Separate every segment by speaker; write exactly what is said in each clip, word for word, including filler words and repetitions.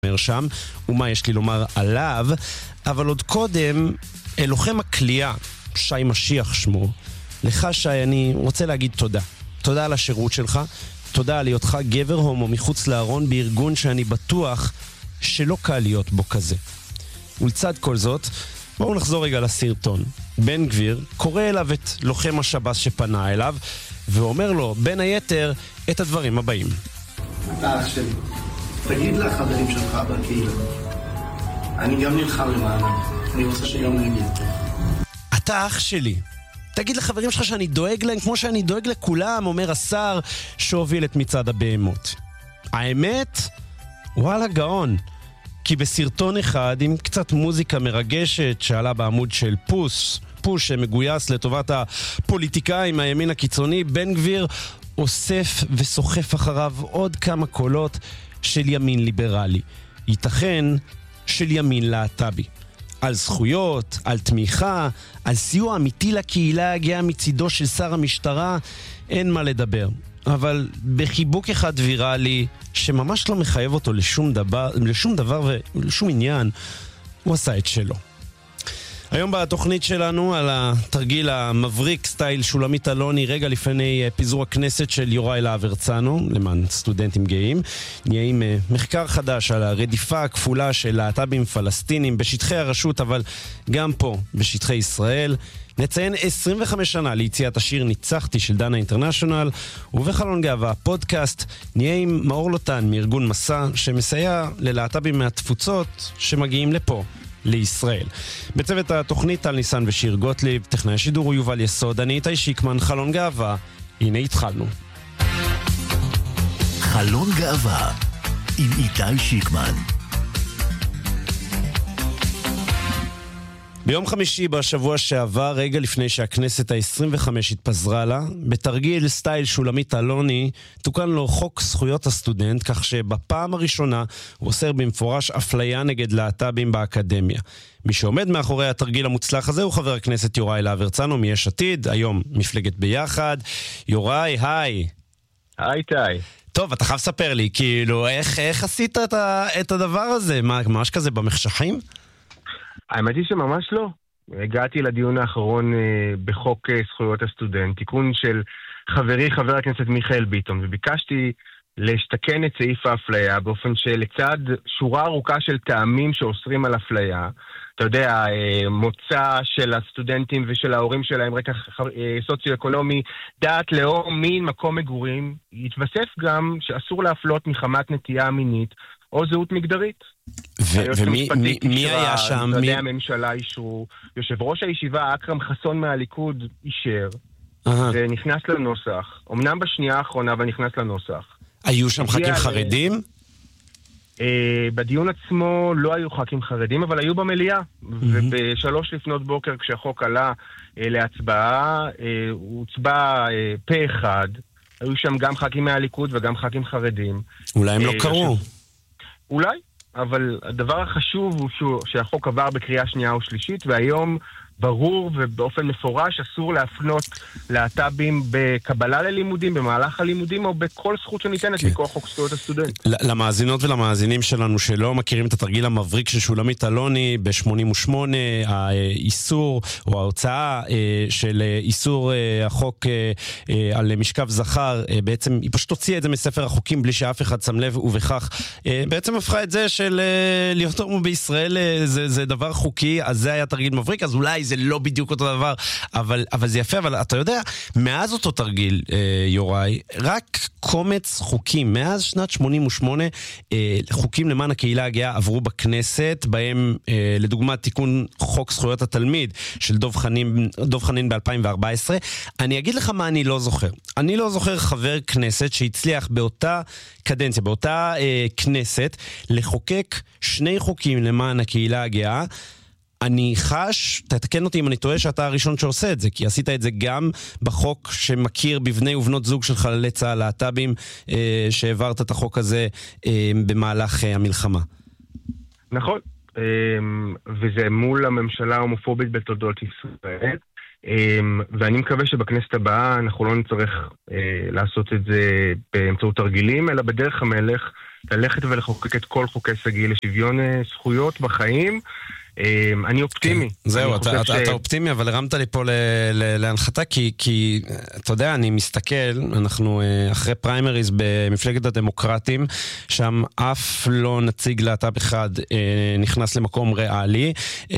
Speaker 1: אומר שם, ומה יש לי לומר עליו, אבל עוד קודם, לוחם הכלייה, שי משיח שמו, לך שי, אני רוצה להגיד תודה. תודה על השירות שלך, תודה על היותך גבר הומו מחוץ לארון בארגון שאני בטוח שלא קל להיות בו כזה. ולצד כל זאת, בואו נחזור רגע לסרטון. בן גביר קורא אליו את לוחם השב"ס שפנה אליו, ואומר לו, בין היתר, את הדברים הבאים.
Speaker 2: אתה אח שלי. תגיד לחברים שלך בקהילה, אני גם נלחם למענם, אני רוצה שגם נגיד.
Speaker 1: אתה אח שלי. תגיד לחברים שלך שאני דואג להם כמו שאני דואג לכולם, אומר השר שהוביל את מצעד הבהמות. האמת? וואלה גאון. כי בסרטון אחד עם קצת מוזיקה מרגשת שעלה בעמוד של פוס, פוש שמגויס לטובת הפוליטיקאים מהימין הקיצוני, בן גביר אוסף וסוחף אחריו עוד כמה קולות של ימין ליברלי. ייתכן של ימין להט"בי. על זכויות, על תמיכה, על סיוע אמיתי לקהילה הגאה מצידו של שר המשטרה, אין מה לדבר. אבל בחיבוק אחד ויראלי, שממש לא מחייב אותו לשום דבר, לשום דבר ולשום עניין, הוא עשה את שלו. היום בתוכנית שלנו על התרגיל המבריק סטייל שולמית אלוני רגע לפני פיזור הכנסת של יוראי להב הרצנו למען סטודנטים גאים, נהיה עם מחקר חדש על הרדיפה הכפולה של להט"בים פלסטינים בשטחי הרשות אבל גם פה בשטחי ישראל. נציין עשרים וחמש שנה ליציאת השיר ניצחתי של דנה אינטרנשיונל, ובחלון גאווה פודקאסט נהיה עם מאור לוטן מארגון מסע שמסייע ללהט"בים מהתפוצות שמגיעים לפה לישראל. בצוות התוכנית טל ניסן ושיר גוטליב, טכנאי השידור הוא יובל יסוד, אני איתי שיקמן. חלון גאווה, הנה התחלנו.
Speaker 3: חלון גאווה עם איתי שיקמן.
Speaker 1: ביום חמישי בשבוע שעבר, רגע לפני שהכנסת ה-עשרים וחמש התפזרה לה, בתרגיל סטייל שולמית אלוני, תוקן לו חוק זכויות הסטודנט, כך שבפעם הראשונה הוא אוסר במפורש אפליה נגד להט"בים באקדמיה. מי שעומד מאחורי התרגיל המוצלח הזה הוא חבר הכנסת יוראי להב הרצנו מיש עתיד, היום מפלגת ביחד. יוראי, היי.
Speaker 4: היי תאי.
Speaker 1: טוב, אתה חייב לספר לי, כאילו, איך, איך עשית את, ה, את הדבר הזה? מה, ממש כזה במחשכים?
Speaker 4: האמת היא שממש לא. הגעתי לדיון האחרון אה, בחוק אה, זכויות הסטודנט, תיקון של חברי חבר הכנסת מיכאל ביטון, וביקשתי להשתכן את סעיף האפליה באופן שלצד שורה ארוכה של טעמים שאוסרים על אפליה, אתה יודע, אה, מוצא של הסטודנטים ושל ההורים שלהם, רקע אה, סוציו-אקונומי, דת, לאום, מין, מקום מגורים, יתווסף גם שאסור להפלות מחמת נטייה מינית או זהות מגדרית.
Speaker 1: ומי היה שם?
Speaker 4: משרדי הממשלה אישרו, יושב ראש הישיבה אכרם חסון מהליכוד אישר, זה נכנס לנוסח, אמנם בשנייה האחרונה אבל נכנס לנוסח.
Speaker 1: היו שם ח"כים חרדים?
Speaker 4: בדיון עצמו לא היו ח"כים חרדים, אבל היו במליאה, ובשלוש לפנות בוקר כשהחוק עלה להצבעה, הוא הוצבע פה אחד, היו שם גם ח"כים מהליכוד וגם ח"כים חרדים.
Speaker 1: אולי הם לא קראו.
Speaker 4: אולי, אבל הדבר החשוב הוא שהחוק עבר בקריאה שנייה או שלישית, והיום ברור ובאופן מפורש אסור להפנות להט"בים בקבלה ללימודים, במהלך הלימודים, או בכל זכות שניתנת מכוח חוק זכויות הסטודנט.
Speaker 1: למאזינות ולמאזינים שלנו שלא מכירים את התרגיל המבריק של שולמית אלוני, ב-שמונים ושמונה האיסור או ההוצאה של איסור החוק על משכב זכר, בעצם היא פשוט הוציאה את זה מספר החוקים בלי שאף אחד שם לב, ובכך בעצם הפכה את זה של להיות הומו בישראל זה, זה דבר חוקי. אז זה היה תרגיל מבריק, אז אולי זה לא בדיוק אותו דבר, אבל, אבל זה יפה. אבל אתה יודע, מאז אותו תרגיל, אה, יוראי, רק קומץ חוקים, מאז שנת שמונים ושמונה, אה, חוקים למען הקהילה הגאה עברו בכנסת, בהם אה, לדוגמה תיקון חוק זכויות התלמיד של דוב חנין, דוב חנין ב-אלפיים וארבע עשרה. אני אגיד לך מה אני לא זוכר. אני לא זוכר חבר כנסת שהצליח באותה קדנציה, באותה אה, כנסת, לחוקק שני חוקים למען הקהילה הגאה. אני חש, תתקן אותי אם אני טועה, שאתה הראשון שעושה את זה, כי עשית את זה גם בחוק שמכיר בבני ובנות זוג של חללי צה"ל להט"בים, אה, שהעברת את החוק הזה אה, במהלך אה, המלחמה.
Speaker 4: נכון, אה, וזה מול הממשלה ההומופובית בתולדות ישראל, אה, ואני מקווה שבכנסת הבאה אנחנו לא נצטרך אה, לעשות את זה באמצעות תרגילים, אלא בדרך המלך, ללכת ולחוקק את כל חוקי סגיל לשוויון זכויות בחיים. אני אופטימי.
Speaker 1: זהו, אתה אופטימי, אבל הרמת לי פה להנחתה, כי אתה יודע, אני מסתכל, אנחנו אחרי פריימריז במפלגת הדמוקרטים, שם אף לא נציג להט"ב אחד נכנס למקום ריאלי.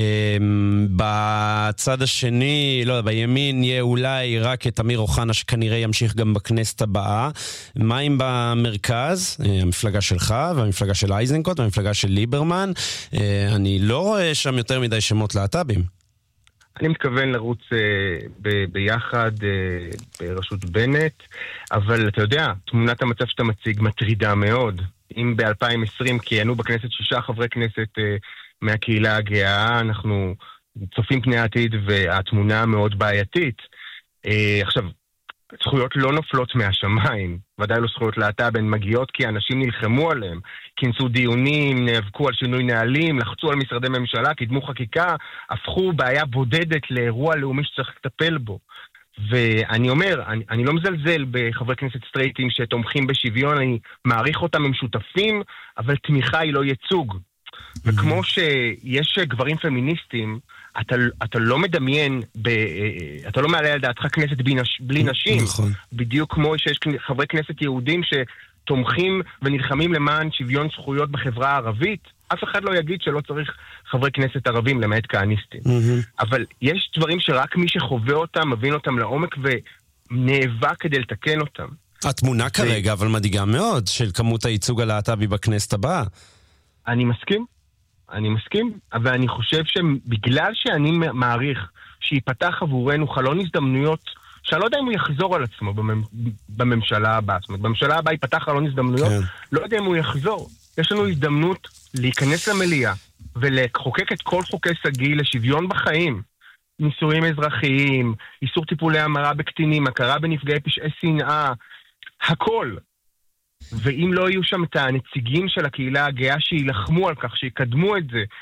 Speaker 1: בצד השני, לא יודע, בימין יהיה אולי רק את אמיר אוחנה, שכנראה ימשיך גם בכנסת הבאה. מה אם במרכז, המפלגה שלך והמפלגה של אייזנקוט והמפלגה של ליברמן, אני לא רואה שם יותר מדי שמות להט"בים.
Speaker 4: אני מתכוון לרוץ uh, ב- ביחד uh, ברשות בנט, אבל אתה יודע, תמונת המצב שאתה מציג מטרידה מאוד. אם ב-אלפיים ועשרים כיהנו בכנסת שישה חברי כנסת uh, מהקהילה הגאה, אנחנו צופים פני העתיד והתמונה מאוד בעייתית. Uh, עכשיו, זכויות לא נופלות מהשמיים, ודאי לא זכויות להט"ב, הן מגיעות כי אנשים נלחמו עליהם, כינסו דיונים, נאבקו על שינוי נהלים, לחצו על משרדי ממשלה, קידמו חקיקה, הפכו בעיה בודדת לאירוע לאומי שצריך לטפל בו. ואני אומר, אני, אני לא מזלזל בחברי כנסת סטרייטים שתומכים בשוויון, אני מעריך אותם, הם שותפים, אבל תמיכה היא לא ייצוג. וכמו שיש גברים פמיניסטים, אתה, אתה לא מדמיין, ב, אתה לא מעלה על דעתך כנסת בלי, נש, בלי נשים. נכון. בדיוק כמו שיש חברי כנסת יהודים שתומכים ונלחמים למען שוויון זכויות בחברה הערבית. אף אחד לא יגיד שלא צריך חברי כנסת ערבים למעט כהניסטים. Mm-hmm. אבל יש דברים שרק מי שחווה אותם, מבין אותם לעומק ונאבק כדי לתקן אותם.
Speaker 1: התמונה כרגע, אבל מדאיגה מאוד, של כמות הייצוג הלהט"בי בכנסת הבאה.
Speaker 4: אני מסכים. אני מסכים, אבל אני חושב שבגלל שאני מעריך שיפתח עבורנו חלון הזדמנויות, שאני לא יודע אם הוא יחזור על עצמו בממשלה הבאה. זאת אומרת, בממשלה הבאה ייפתח חלון הזדמנויות, כן. לא יודע אם הוא יחזור. יש לנו הזדמנות להיכנס למליאה ולחוקק את כל חוקי סגיל לשוויון בחיים. נישואים אזרחיים, איסור טיפולי המרה בקטינים, הכרה בנפגעי פשעי שנאה, הכל. ואם לא יהיו שם את הנציגים של הקהילה הגאה שילחמו על כך, שיקדמו את זה,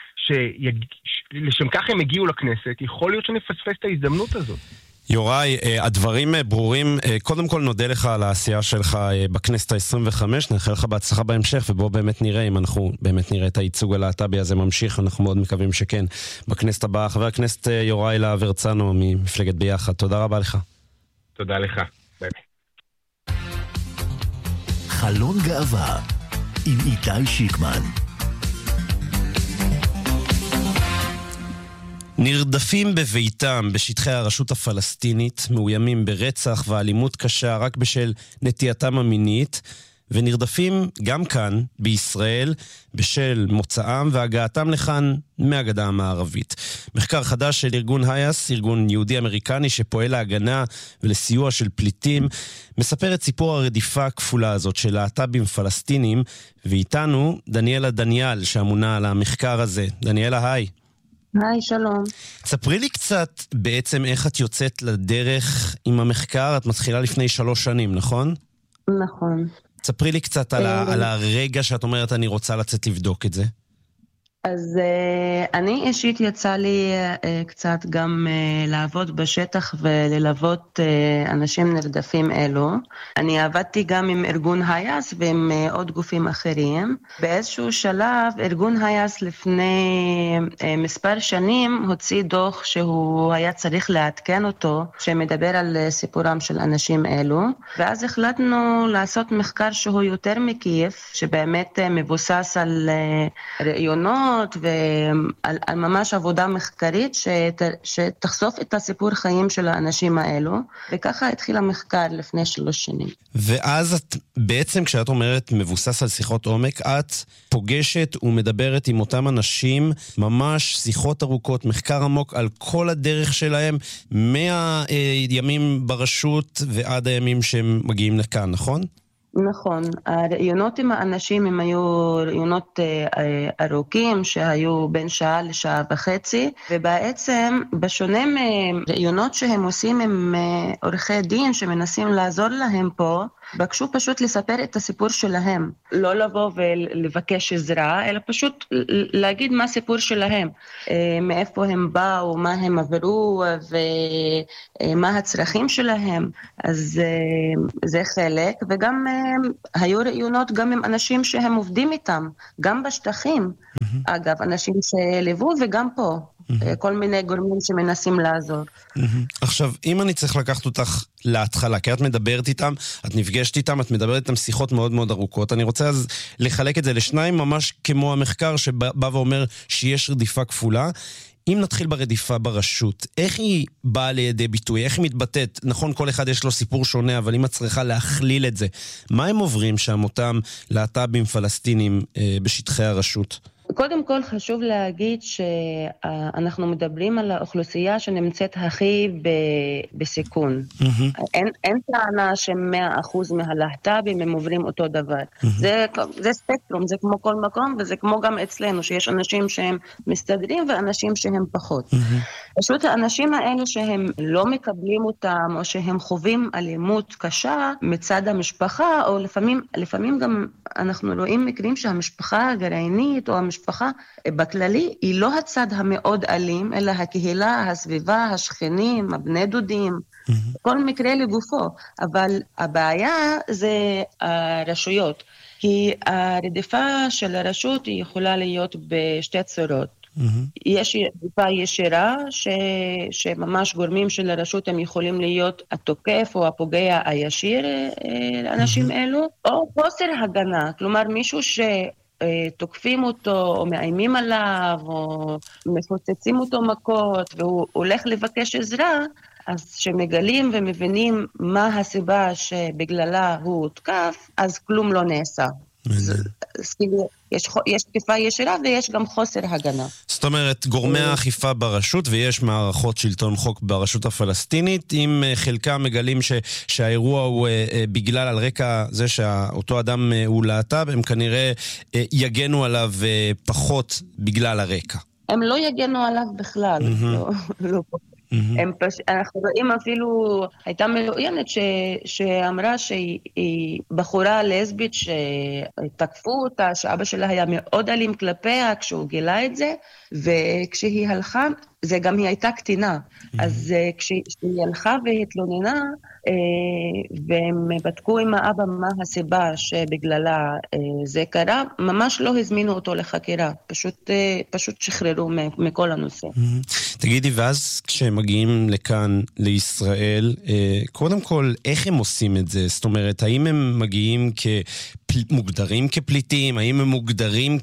Speaker 4: שלשם כך הם הגיעו לכנסת, יכול להיות שנפספס את ההזדמנות הזאת.
Speaker 1: יוראי, הדברים ברורים. קודם כל נודה לך על העשייה שלך בכנסת ה-עשרים וחמש, נאחל לך בהצלחה בהמשך, ובואו באמת נראה אם אנחנו באמת נראה את הייצוג הלהט"בי הזה ממשיך, אנחנו מאוד מקווים שכן. בכנסת הבאה, חבר הכנסת יוראי להב הרצנו ממפלגת ביחד, תודה רבה לך.
Speaker 4: תודה לך, ביי.
Speaker 3: חלון גאווה עם איתי שיקמן.
Speaker 1: נרדפים בביתם בשטחי הרשות הפלסטינית, מאוימים ברצח ואלימות קשה רק בשל נטייתם המינית, ונרדפים גם כאן בישראל בשל מוצאם והגעתם לכאן מהגדה המערבית. מחקר חדש של ארגון הייס, ארגון יהודי-אמריקני שפועל להגנה ולסיוע של פליטים, מספר את סיפור הרדיפה הכפולה הזאת של להט"בים פלסטינים, ואיתנו דניאלה דניאל שאמונה על המחקר הזה. דניאלה, היי.
Speaker 5: היי, שלום.
Speaker 1: ספרי לי קצת בעצם איך את יוצאת לדרך עם המחקר. את מתחילה לפני שלוש שנים, נכון?
Speaker 5: נכון.
Speaker 1: ספרי לי קצת על, ה, על הרגע שאת אומרת אני רוצה לצאת לבדוק את זה.
Speaker 5: אז uh, אני אישית יצא לי uh, קצת גם uh, לעבוד בשטח וללוות uh, אנשים נרדפים אלו. אני עבדתי גם עם ארגון הייס ועם uh, עוד גופים אחרים. באיזשהו שלב ארגון הייס לפני uh, מספר שנים הוציא דוח שהוא היה צריך לעדכן אותו, שמדבר על uh, סיפורם של אנשים אלו. ואז החלטנו לעשות מחקר שהוא יותר מקיף, שבאמת uh, מבוסס על uh, רעיונות, ועל על ממש עבודה מחקרית שת, שתחשוף את הסיפור חיים של האנשים האלו, וככה התחיל המחקר לפני שלוש שנים.
Speaker 1: ואז את בעצם כשאת אומרת מבוסס על שיחות עומק, את פוגשת ומדברת עם אותם אנשים, ממש שיחות ארוכות, מחקר עמוק על כל הדרך שלהם, מהימים ברשות ועד הימים שהם מגיעים לכאן, נכון?
Speaker 5: נכון, הרעיונות עם האנשים הם היו רעיונות ארוכים שהיו בין שעה לשעה וחצי, ובעצם בשונה מרעיונות שהם עושים עם עורכי דין שמנסים לעזור להם פה, בקשו פשוט לספר את הסיפור שלהם, לא לבוא ולבקש עזרה, אלא פשוט להגיד מה הסיפור שלהם, מאיפה הם באו, מה הם עברו ומה הצרכים שלהם. אז זה חלק, וגם היו ראיונות גם עם אנשים שהם עובדים איתם, גם בשטחים, אגב, אנשים שליוו וגם פה. כל מיני גורמים שמנסים לעזור.
Speaker 1: עכשיו, אם אני צריך לקחת אותך להתחלה, כי את מדברת איתם, את נפגשת איתם, את מדברת איתם שיחות מאוד מאוד ארוכות, אני רוצה אז לחלק את זה לשניים, ממש כמו המחקר שבא ואומר שיש רדיפה כפולה. אם נתחיל ברדיפה ברשות, איך היא באה לידי ביטוי? איך היא מתבטאת? נכון, כל אחד יש לו סיפור שונה, אבל אם את צריכה להכליל את זה, מה הם עוברים שם אותם להט"בים פלסטינים אה, בשטחי הרשות?
Speaker 5: קודם כל חשוב להגיד שאנחנו מדברים על האוכלוסייה שנמצאת הכי בסיכון. Mm-hmm. אין, אין טענה ש-מאה אחוז מהלהט"בים הם עוברים אותו דבר. Mm-hmm. זה, זה ספקטרום, זה כמו כל מקום, וזה כמו גם אצלנו, שיש אנשים שהם מסתדרים ואנשים שהם פחות. Mm-hmm. פשוט האנשים האלה שהם לא מקבלים אותם, או שהם חווים אלימות קשה מצד המשפחה, או לפעמים, לפעמים גם אנחנו רואים מקרים שהמשפחה הגרעינית, או המשפחה משפחה בכללי היא לא הצד המאוד אלים, אלא הקהילה, הסביבה, השכנים, הבני דודים, mm-hmm. כל מקרה לגופו. אבל הבעיה זה הרשויות, כי הרדיפה של הרשות היא יכולה להיות בשתי צורות. Mm-hmm. יש רדיפה ישירה, ש... שממש גורמים של הרשות הם יכולים להיות התוקף או הפוגע הישיר לאנשים mm-hmm. אלו, או חוסר הגנה, כלומר מישהו ש... תוקפים אותו, או מאיימים עליו, או מפוצצים אותו מכות, והוא הולך לבקש עזרה, אז שמגלים ומבינים מה הסיבה שבגללה הוא הותקף, אז כלום לא נעשה. יש, יש תקיפה ישירה ויש גם חוסר הגנה.
Speaker 1: זאת אומרת, גורמי האכיפה ברשות, ויש מערכות שלטון חוק ברשות הפלסטינית, אם חלקם מגלים ש, שהאירוע הוא בגלל על רקע זה שאותו אדם הוא להט"ב, הם כנראה יגנו עליו פחות בגלל הרקע.
Speaker 5: הם לא יגנו עליו בכלל, mm-hmm. לא, לא פה. הם פש... אנחנו רואים אפילו, הייתה מרואיינת ש... שאמרה שהיא בחורה לסבית שתקפו אותה, שאבא שלה היה מאוד אלים כלפיה כשהוא גילה את זה, וכשהיא הלכה, זה גם היא הייתה קטינה, אז כשהיא הלכה והתלוננה, והם בדקו עם האבא מה הסיבה שבגללה זה קרה, ממש לא הזמינו אותו לחקירה, פשוט, פשוט שחררו מכל הנושא.
Speaker 1: תגידי, ואז כשהם מגיעים לכאן, לישראל, קודם כל, איך הם עושים את זה? זאת אומרת, האם הם מגיעים כמוגדרים כפליטים? האם הם מוגדרים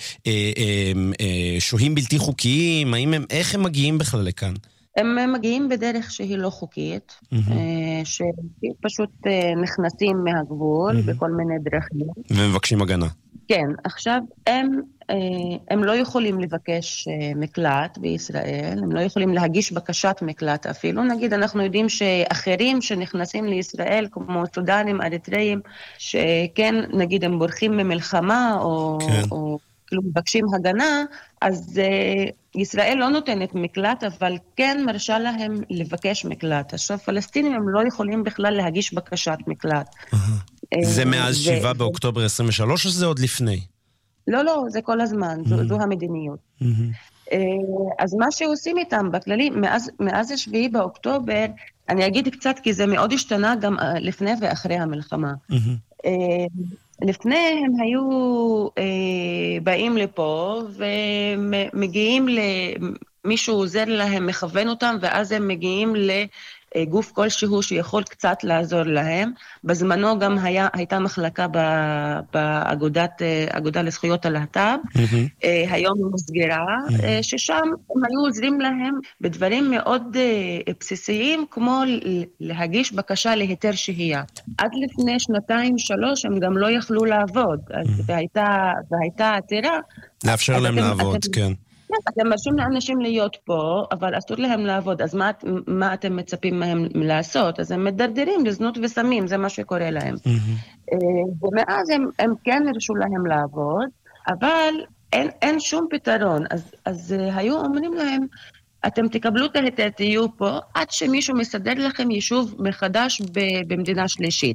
Speaker 1: כשוהים בלתי חוקיים? האם הם, איך הם מגיעים בכלל לכאן?
Speaker 5: הם מגיעים בדרך שהיא לא חוקית, שפשוט נכנסים מהגבול בכל מיני דרכים.
Speaker 1: ומבקשים הגנה.
Speaker 5: כן, עכשיו הם, הם לא יכולים לבקש מקלט בישראל, הם לא יכולים להגיש בקשת מקלט אפילו. נגיד, אנחנו יודעים שאחרים שנכנסים לישראל, כמו סודנים, אריתראים, שכן, נגיד, הם בורחים ממלחמה או... כן. או מבקשים הגנה, אז uh, ישראל לא נותנת מקלט, אבל כן מרשה להם לבקש מקלט. עכשיו, פלסטינים הם לא יכולים בכלל להגיש בקשת מקלט.
Speaker 1: זה מאז שבעה באוקטובר עשרים ושלוש, או זה עוד לפני?
Speaker 5: לא, לא, זה כל הזמן, זו, זו המדיניות. אז מה שעושים איתם בכללי, מאז, מאז השביעי באוקטובר, אני אגיד קצת, כי זה מאוד השתנה גם לפני ואחרי המלחמה. לפני הם היו אה, באים לפה ומגיעים למישהו עוזר להם, מכוון אותם, ואז הם מגיעים לגוף כלשהו שיכול קצת לעזור להם. בזמנו גם היה, הייתה מחלקה באגודת, אגודה לזכויות הלהט"ב, mm-hmm. אה, היום היא מסגרה, mm-hmm. אה, ששם הם היו עוזרים להם בדברים מאוד אה, בסיסיים, כמו להגיש בקשה להיתר שהייה. עד לפני שנתיים שלוש הם גם לא יכלו לעבוד, אז mm-hmm. והייתה, והייתה עתירה.
Speaker 1: לאפשר להם אתם, לעבוד, אתם, כן.
Speaker 5: אתם מרשים לאנשים להיות פה, אבל אסור להם לעבוד, אז מה, מה אתם מצפים מהם לעשות? אז הם מדרדרים לזנות וסמים, זה מה שקורה להם. Mm-hmm. ומאז הם, הם כן הרשו להם לעבוד, אבל אין, אין שום פתרון. אז, אז היו אומרים להם, אתם תקבלו את ההיתר, תהיו פה, עד שמישהו מסדר לכם יישוב מחדש במדינה שלישית.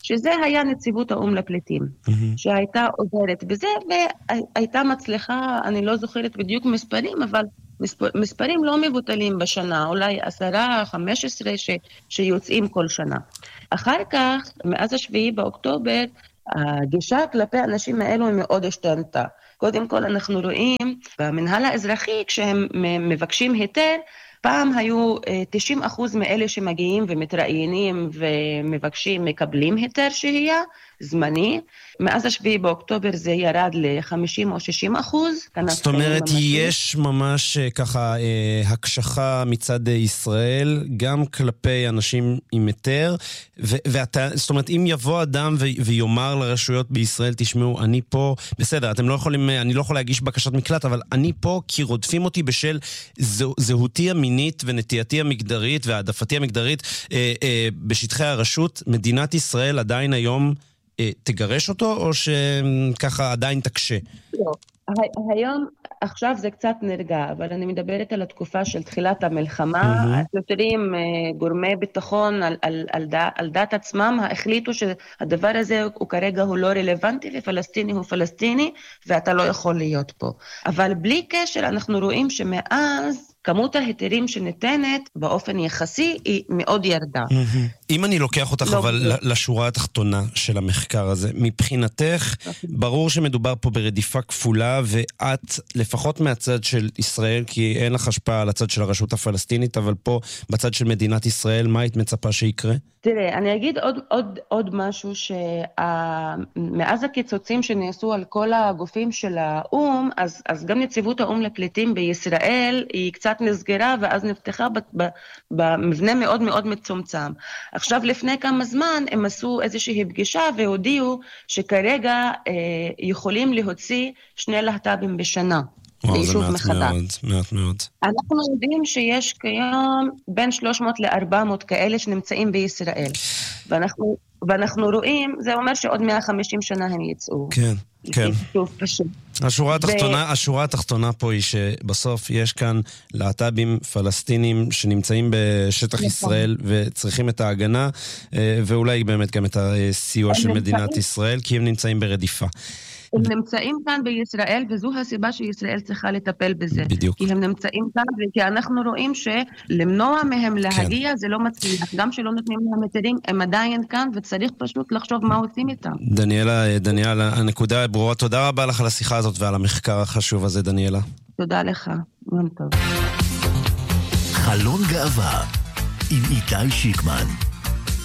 Speaker 5: שזה היה נציבות האום לפליטים, mm-hmm. שהייתה עוזרת בזה, והייתה מצליחה, אני לא זוכרת בדיוק מספרים, אבל מספר, מספרים לא מבוטלים בשנה, אולי עשרה, חמש עשרה ש, שיוצאים כל שנה. אחר כך, מאז השביעי באוקטובר, הגישה כלפי האנשים האלו היא מאוד השתנתה. קודם כל אנחנו רואים במנהל האזרחי, כשהם מבקשים היתר, פעם היו תשעים אחוז מאלה שמגיעים ומתראיינים ומבקשים, מקבלים היתר שהייה, זמני. מאז השביעי באוקטובר זה ירד ל-חמישים או שישים אחוז.
Speaker 1: זאת אומרת, יש ממש ככה הקשחה מצד ישראל, גם כלפי אנשים עם היתר, ואתה, זאת אומרת, אם יבוא אדם ויאמר לרשויות בישראל, תשמעו, אני פה, בסדר, אתם לא יכולים, אני לא יכול להגיש בקשת מקלט, אבל אני פה כי רודפים אותי בשל זהותי המינית ונטייתי המגדרית והעדפתי המגדרית בשטחי הרשות, מדינת ישראל עדיין היום תגרש אותו, או שככה עדיין תקשה?
Speaker 5: לא. היום, עכשיו זה קצת נרגע, אבל אני מדברת על התקופה של תחילת המלחמה, השוטרים, גורמי ביטחון על, על, על, על דת עצמם, החליטו שהדבר הזה הוא כרגע הוא לא רלוונטי, ופלסטיני הוא פלסטיני, ואתה לא יכול להיות פה. אבל בלי קשר, אנחנו רואים שמאז, כמות ההיתרים שניתנת באופן יחסי היא מאוד ירדה.
Speaker 1: אם אני לוקח אותך אבל לשורה התחתונה של המחקר הזה, מבחינתך ברור שמדובר פה ברדיפה כפולה, ואת לפחות מהצד של ישראל, כי אין לך השפעה על הצד של הרשות הפלסטינית, אבל פה בצד של מדינת ישראל, מה היית מצפה שיקרה?
Speaker 5: תראה, אני אגיד עוד, עוד, עוד משהו שמאז הקיצוצים שנעשו על כל הגופים של האום, אז, אז גם נציבות האום לפליטים בישראל היא קצת נסגרה, ואז נפתחה במבנה מאוד מאוד מצומצם. עכשיו לפני כמה זמן הם עשו איזושהי פגישה והודיעו שכרגע אה, יכולים להוציא שני להט"בים בשנה.
Speaker 1: וואו, זה מעט מאוד, מעט מאוד.
Speaker 5: אנחנו יודעים שיש כיום בין שלוש מאות ל-ארבע מאות כאלה שנמצאים בישראל. ואנחנו, ואנחנו רואים, זה אומר שעוד מאה וחמישים שנה הם יצאו.
Speaker 1: כן, כן.
Speaker 5: שוב פשוט.
Speaker 1: השורה התחתונה, ו... השורה התחתונה פה היא שבסוף יש כאן להט"בים פלסטינים שנמצאים בשטח נכון. ישראל וצריכים את ההגנה, ואולי באמת גם את הסיוע של נמצאים... מדינת ישראל, כי הם נמצאים ברדיפה.
Speaker 5: הם נמצאים כאן בישראל, וזו הסיבה שישראל צריכה לטפל בזה.
Speaker 1: בדיוק.
Speaker 5: כי הם נמצאים כאן, וכי אנחנו רואים שלמנוע מהם להגיע, כן. זה לא מצליח. גם שלא נותנים להם היתרים, הם עדיין כאן, וצריך פשוט לחשוב מה עושים איתם.
Speaker 1: דניאלה, דניאלה, הנקודה ברורה. תודה רבה לך על השיחה הזאת ועל המחקר החשוב הזה, דניאלה.
Speaker 5: תודה לך. יום טוב.
Speaker 3: חלון גאווה עם איתי שיקמן.